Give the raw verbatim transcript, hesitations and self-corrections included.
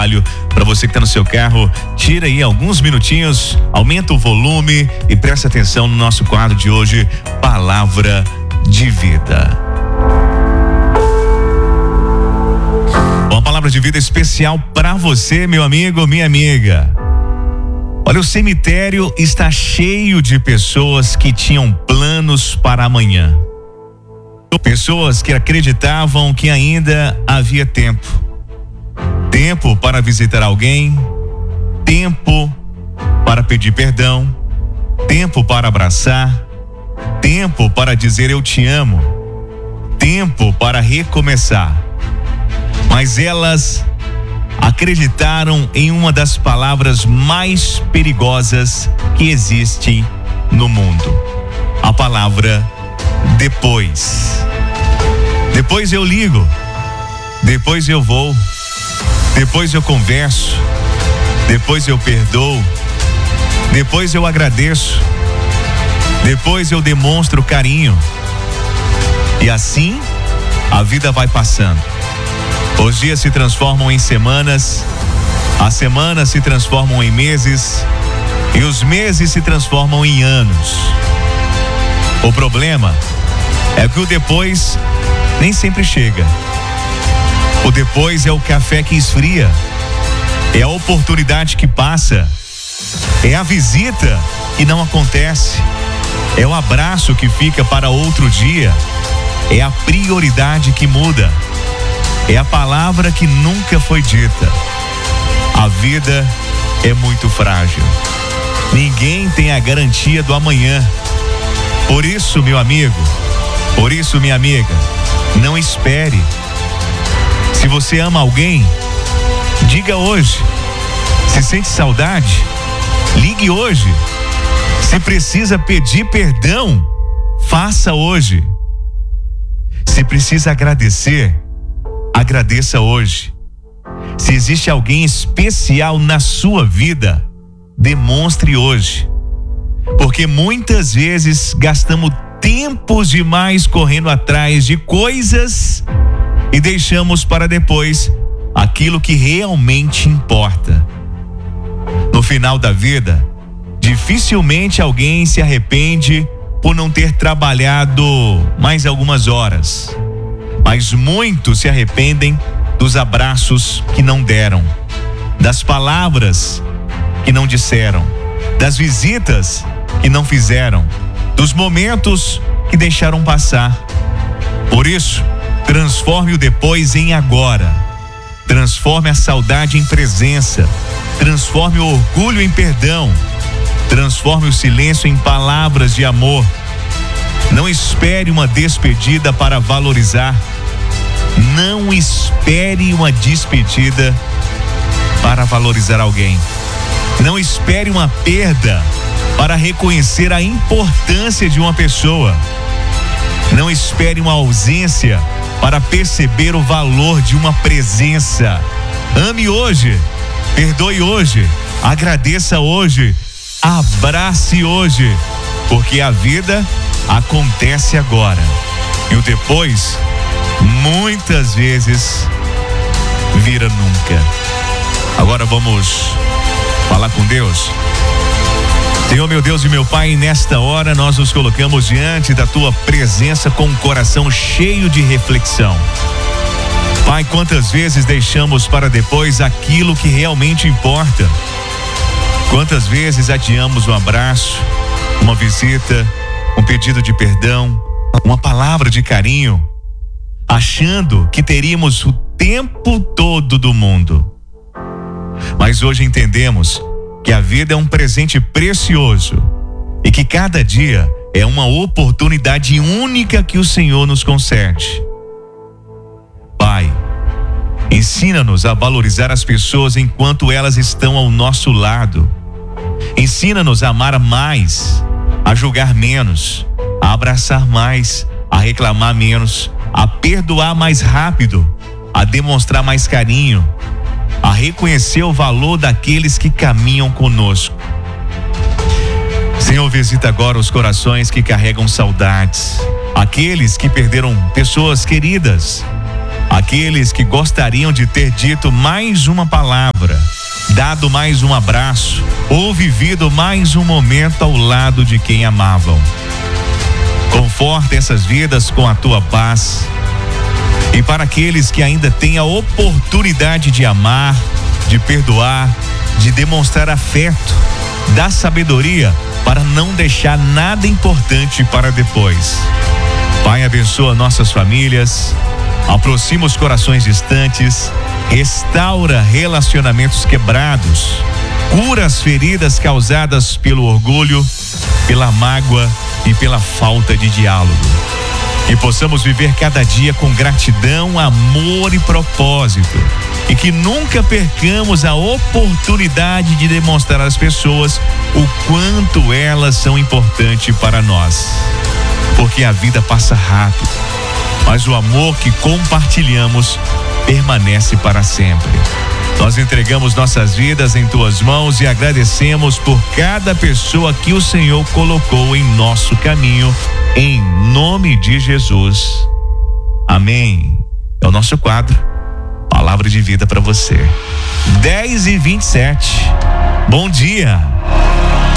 trabalho. Para você que está no seu carro, tira aí alguns minutinhos, aumenta o volume e presta atenção no nosso quadro de hoje, Palavra de Vida. Uma palavra de vida especial para você, meu amigo, minha amiga. Olha, o cemitério está cheio de pessoas que tinham planos para amanhã. Pessoas que acreditavam que ainda havia tempo. Tempo para visitar alguém, tempo para pedir perdão, tempo para abraçar, tempo para dizer eu te amo, tempo para recomeçar. Mas elas acreditaram em uma das palavras mais perigosas que existe no mundo. A palavra depois. Depois eu ligo. Depois eu vou. Depois eu converso. Depois eu perdoo. Depois eu agradeço. Depois eu demonstro carinho. E assim a vida vai passando. Os dias se transformam em semanas, as semanas se transformam em meses e os meses se transformam em anos. O problema é que o depois nem sempre chega. O depois é o café que esfria, é a oportunidade que passa, é a visita que não acontece, é o abraço que fica para outro dia, é a prioridade que muda. É a palavra que nunca foi dita. A vida é muito frágil. Ninguém tem a garantia do amanhã. Por isso, meu amigo, por isso, minha amiga, não espere. Se você ama alguém, diga hoje. Se sente saudade, ligue hoje. Se precisa pedir perdão, faça hoje. Se precisa agradecer, agradeça hoje. Se existe alguém especial na sua vida, demonstre hoje. Porque muitas vezes gastamos tempos demais correndo atrás de coisas e deixamos para depois aquilo que realmente importa. No final da vida, dificilmente alguém se arrepende por não ter trabalhado mais algumas horas. Mas muitos se arrependem dos abraços que não deram, das palavras que não disseram, das visitas que não fizeram, dos momentos que deixaram passar. Por isso, transforme o depois em agora. Transforme a saudade em presença. Transforme o orgulho em perdão. Transforme o silêncio em palavras de amor. Não espere uma despedida para valorizar. Não espere uma despedida para valorizar alguém. Não espere uma perda para reconhecer a importância de uma pessoa. Não espere uma ausência para perceber o valor de uma presença. Ame hoje, perdoe hoje, agradeça hoje, abrace hoje, porque a vida acontece agora. E o depois, muitas vezes, vira nunca. Agora vamos falar com Deus. Senhor, meu Deus e meu Pai, nesta hora nós nos colocamos diante da Tua presença com um coração cheio de reflexão. Pai, quantas vezes deixamos para depois aquilo que realmente importa? Quantas vezes adiamos um abraço, uma visita, um pedido de perdão, uma palavra de carinho, achando que teríamos o tempo todo do mundo. Mas hoje entendemos que a vida é um presente precioso e que cada dia é uma oportunidade única que o Senhor nos concede. Pai, ensina-nos a valorizar as pessoas enquanto elas estão ao nosso lado. Ensina-nos a amar mais, a julgar menos, a abraçar mais, a reclamar menos, a perdoar mais rápido, a demonstrar mais carinho, a reconhecer o valor daqueles que caminham conosco. Senhor, visita agora os corações que carregam saudades, aqueles que perderam pessoas queridas, Aqueles que gostariam de ter dito mais uma palavra, dado mais um abraço ou vivido mais um momento ao lado de quem amavam. Conforta essas vidas com a tua paz. E para aqueles que ainda têm a oportunidade de amar, de perdoar, de demonstrar afeto, dá sabedoria para não deixar nada importante para depois. Pai, abençoa nossas famílias, aproxima os corações distantes, restaura relacionamentos quebrados, cura as feridas causadas pelo orgulho, pela mágoa e pela falta de diálogo. Que possamos viver cada dia com gratidão, amor e propósito. E que nunca percamos a oportunidade de demonstrar às pessoas o quanto elas são importantes para nós. Porque a vida passa rápido, mas o amor que compartilhamos permanece para sempre. Nós entregamos nossas vidas em tuas mãos e agradecemos por cada pessoa que o Senhor colocou em nosso caminho, em nome de Jesus. Amém. É o nosso quadro Palavra de Vida para você. dez e vinte e sete. Bom dia.